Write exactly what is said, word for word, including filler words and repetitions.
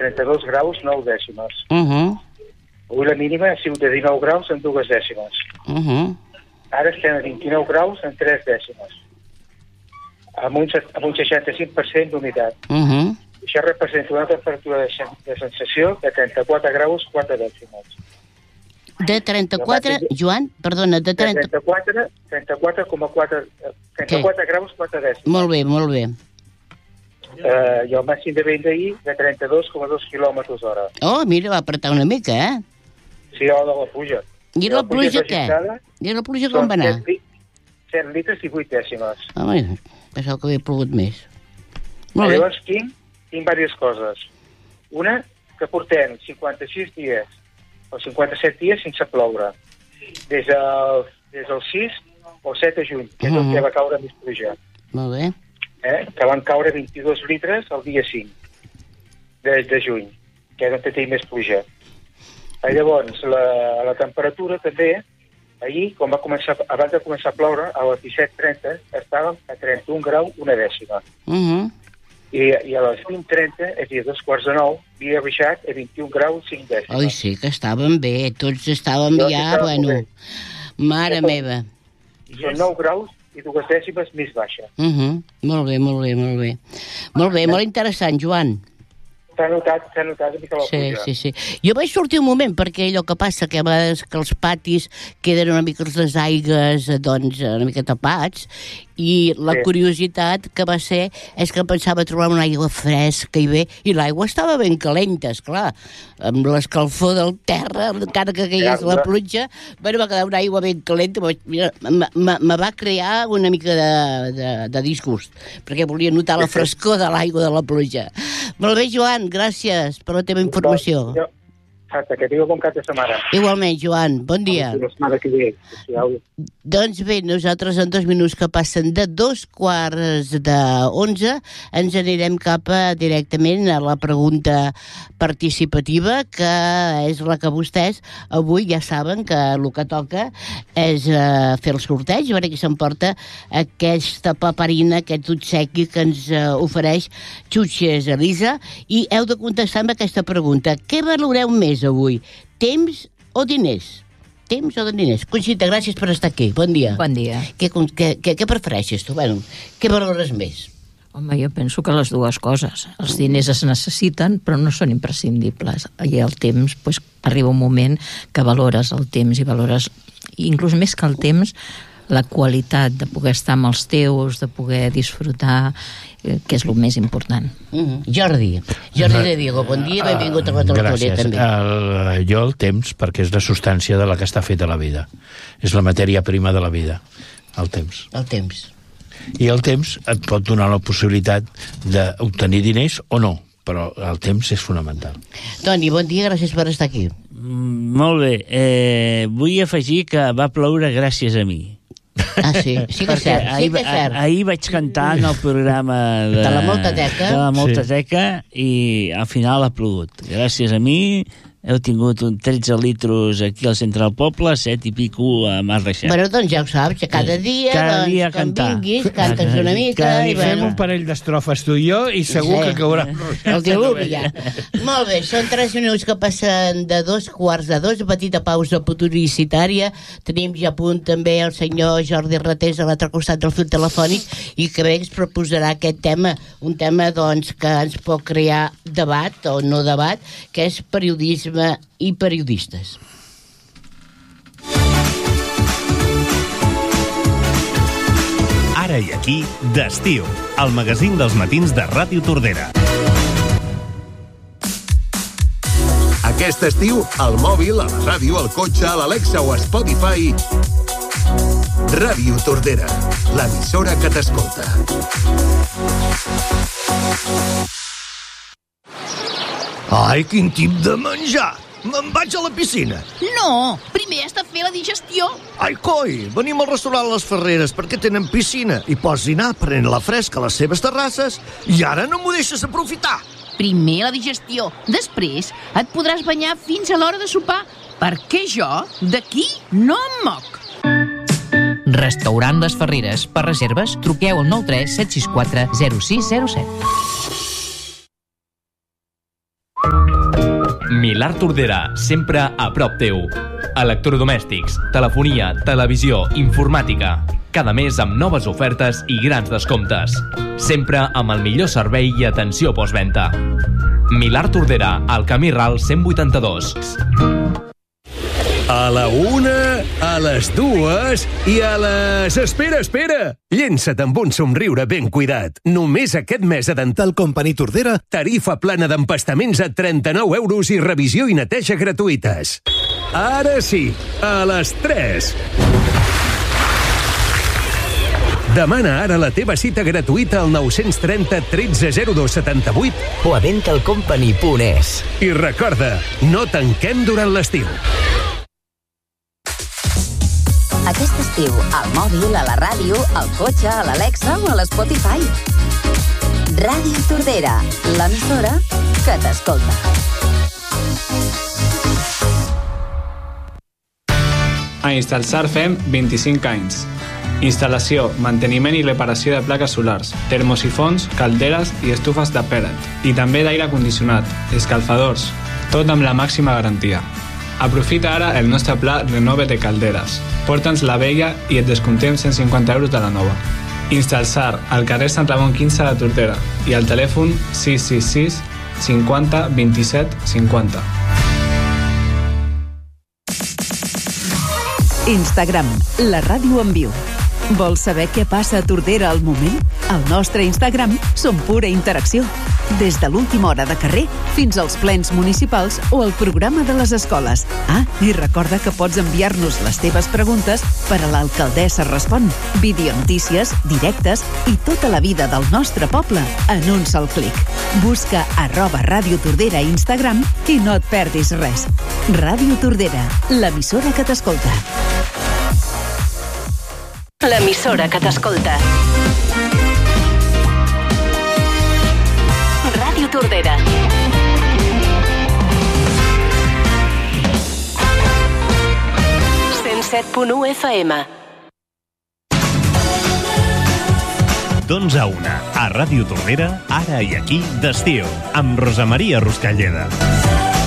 trenta-dos graus, nou dècimes. Uh-huh. Avui la mínima ha sigut de dinou graus en dues dècimes. Uh-huh. Ara estem a vint-i-nou graus en tres dècimes. Amb un, amb un seixanta-cinc per cent d'humitat. Uh-huh. Això representa una temperatura de, de sensació de trenta-quatre graus, quatre dècimes. De trenta-quatre, Joan, perdona, de trenta... trenta-quatre, trenta-quatre coma quatre, trenta-quatre graus, quatre dècimes. Molt bé, molt bé. Uh, I el màxim de vent d'ahir de trenta-dos coma dos quilòmetres hora. Oh, mira, va apretar una mica, eh? Sí, o de la pluja. I la, la pluja què? I la pluja com va anar? set litres i vuit dècimes. Home, pensava que havia plogut més. Molt bé. Llavors tinc, tinc diverses coses. Una, que portem cinquanta-sis dies o cinquanta-set dies sense ploure. Des del, des del sis o set de juny, que és el que va caure més pluja. Molt bé. Eh? Que van caure vint-i-dos litres el dia cinc de, de juny, que és on té més pluja. I llavors, la, la temperatura també, ahir, quan va començar, abans de començar a ploure, a les disset trenta, estàvem a trenta-un grau, una dècima. Uh -huh. I, I a les vint trenta, és a dir, a dos quarts de nou, havia baixat a vint-i-un graus, cinc dècimes. Oi, sí, que estàvem bé, tots estàvem jo ja, bueno, bé. Mare ja, meva. I són nou graus i dues dècimes més baixa. Uh -huh. Molt bé, molt bé, molt bé. Molt bé, molt interessant, Joan. S'ha notat, s'ha notat una mica la sí, pluja. Sí, sí, sí. Jo vaig sortir un moment, perquè allò que passa, que a vegades que els patis queden una mica les aigues, doncs, una mica tapats, i la sí. curiositat que va ser és que pensava trobar una aigua fresca i bé, i l'aigua estava ben calenta, esclar, amb l'escalfor del terra, encara que caigués ja, la pluja, bueno, va quedar una aigua ben calenta, mira, me va crear una mica de, de, de disgust, perquè volia notar la frescor de l'aigua de la pluja. Molt bé, Joan, gràcies per la teva informació. Jo, exacte, que tingueu bon cap de setmana. Igualment, Joan, bon dia. La setmana que ve. Doncs bé, nosaltres en dos minuts que passen de dos quarts d'onze ens anirem cap a, directament a la pregunta participativa, que és la que vostès avui ja saben que el que toca és uh, fer el sorteig, a veure qui s'emporta aquesta paperina, aquest obsequi que ens uh, ofereix Xutxes Elisa, i heu de contestar amb aquesta pregunta. Què valoreu més avui, temps o diners? Temps o diners? Conxita, gràcies per estar aquí. Bon dia. Bon dia. Què, què, què, què prefereixes tu? Bueno, què valores més? Home, jo penso que les dues coses. Els diners es necessiten, però no són imprescindibles. I el temps, doncs, arriba un moment que valores el temps i valores, inclús més que el temps, la qualitat de poder estar amb els teus, de poder disfrutar, eh, que és el més important. Mm-hmm. Jordi, Jordi de Diego, bon dia, benvingut a la tertúlia també. El, jo el temps, perquè és la substància de la que està feta la vida. És la matèria prima de la vida, el temps. El temps. I el temps et pot donar la possibilitat d'obtenir diners o no, però el temps és fonamental. Toni, bon dia, gràcies per estar aquí. Mm, molt bé. Eh, vull afegir que va ploure gràcies a mi. Ah, sí, sí que és cert, sí que és cert. Ahir vaig cantar en el programa de, de la Molta Teca, de la Molta sí. Teca, i al final ha plogut. Gràcies a mi heu tingut un tretze litros aquí al centre del poble, set i pico a Mas Reixat. Bueno, doncs ja ho saps, que cada dia, cada doncs, dia quan cantar. vinguis, cantes una mica. I fem bueno. un parell d'estrofes tu i jo i segur sí. que caurà. El diluvi ja. Molt bé, són tres minuts que passen de dos quarts de dos, petita pausa publicitària. Tenim ja a punt també el senyor Jordi Ratés a l'altre costat del fil telefònic i que bé ens proposarà aquest tema, un tema doncs que ens pot crear debat o no debat, que és periodisme i periodistes. Ara i aquí, d'estiu, el magazín dels matins de Ràdio Tordera. Aquest estiu, al mòbil, a la ràdio, al cotxe, a l'Alexa o a Spotify, Ràdio Tordera, l'emissora que t'escolta. Ai, quin tip de menjar! Me'n vaig a la piscina. No, primer has de fer la digestió. Ai, coi, venim al restaurant Les Ferreres perquè tenen piscina i pots dinar prenent la fresca a les seves terrasses i ara no m'ho deixes aprofitar. Primer la digestió, després et podràs banyar fins a l'hora de sopar, perquè jo d'aquí no em moc. Restaurant Les Ferreres. Per reserves, truqueu al nou tres set sis quatre zero sis zero set. Milà Tordera, sempre a prop teu. Electrodomèstics, telefonia, televisió, informàtica. Cada mes amb noves ofertes i grans descomptes. Sempre amb el millor servei i atenció postventa. Milà Tordera, al Camí Ral cent vuitanta-dos. A la una, a les dues i a les... Espera, espera! Llença't amb un somriure ben cuidat. Només aquest mes a Dental Company Tordera, tarifa plana d'empastaments a trenta-nou euros i revisió i neteja gratuïtes. Ara sí, a les tres. Demana ara la teva cita gratuïta al nou trenta tretze zero dos setanta-vuit o a dentalcompany punt es. I recorda, no tanquem durant l'estiu. Aquest estiu, al mòbil, a la ràdio, al cotxe, a l'Alexa o a l'Spotify. Ràdio Tordera, l'emissora que t'escolta. A Instalsar fem vint-i-cinc anys. Instal·lació, manteniment i reparació de plaques solars, termosifons, calderes i estufes de pellet. I també d'aire condicionat, escalfadors, tot amb la màxima garantia. Aprofita ara el nostre pla Renove de calderes. Porta'ns la vella i et descomptem cent cinquanta euros de la nova. Instalsar, al carrer Sant Ramon quinze de Tordera i al telèfon sis sis sis cinquanta vint-i-set cinquanta. Instagram, la ràdio en viu. Vols saber què passa a Tordera al moment? Al nostre Instagram som pura interacció. Des de l'última hora de carrer fins als plens municipals o el programa de les escoles. Ah, i recorda que pots enviar-nos les teves preguntes per a l'Alcaldessa Respon, videonotícies, directes i tota la vida del nostre poble en un sol clic. Busca arroba Ràdio Tordera a Instagram i no et perdis res. Ràdio Tordera, l'emissora que t'escolta. L'emissora que t'escolta. Ràdio Tordera. cent set punt u F M. D'onze a una, a Ràdio Tordera, ara i aquí, d'estiu, amb Rosa Maria Ruscalleda.